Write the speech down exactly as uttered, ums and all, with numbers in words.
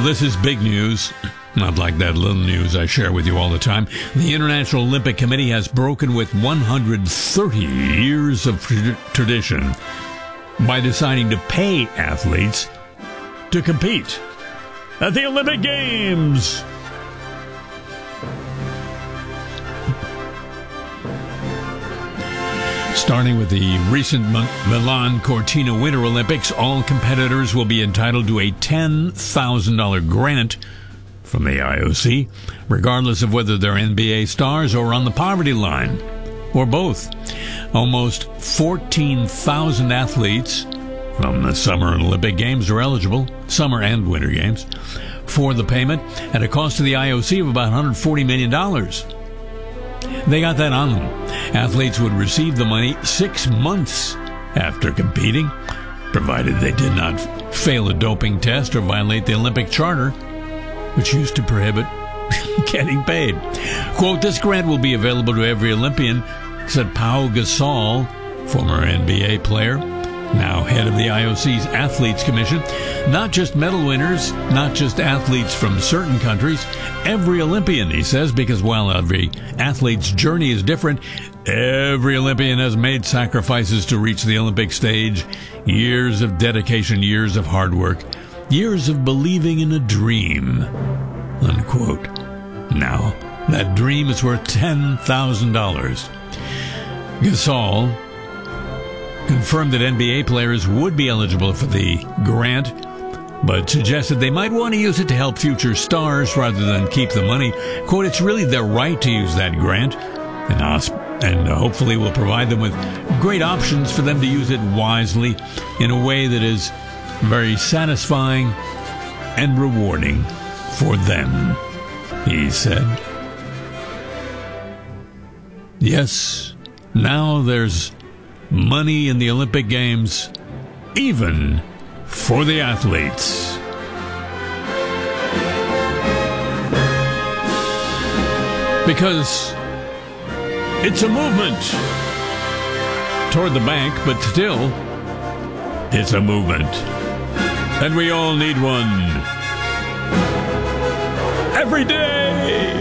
this is big news. Not like that little news I share with you all the time. The International Olympic Committee has broken with one hundred thirty years of tra- tradition by deciding to pay athletes to compete at the Olympic Games. Starting with the recent Milan Cortina Winter Olympics, all competitors will be entitled to a ten thousand dollars grant from the I O C, regardless of whether they're N B A stars or on the poverty line, or both. Almost fourteen thousand athletes from the Summer Olympic Games are eligible, Summer and Winter Games, for the payment at a cost to the I O C of about one hundred forty million dollars. They got that on them. Athletes would receive the money six months after competing, provided they did not fail a doping test or violate the Olympic Charter, which used to prohibit getting paid. Quote, this grant will be available to every Olympian, said Pau Gasol, former N B A player, now head of the I O C's Athletes Commission. Not just medal winners, not just athletes from certain countries, every Olympian, he says, because while every athlete's journey is different, every Olympian has made sacrifices to reach the Olympic stage. Years of dedication, years of hard work, years of believing in a dream, unquote. Now, that dream is worth ten thousand dollars. Gasol confirmed that N B A players would be eligible for the grant, but suggested they might want to use it to help future stars rather than keep the money. Quote, it's really their right to use that grant, and, and hopefully will provide them with great options for them to use it wisely in a way that is very satisfying and rewarding for them, he said. Yes, now there's money in the Olympic Games, even for the athletes. Because it's a movement toward the bank, but still, it's a movement. And we all need one every day.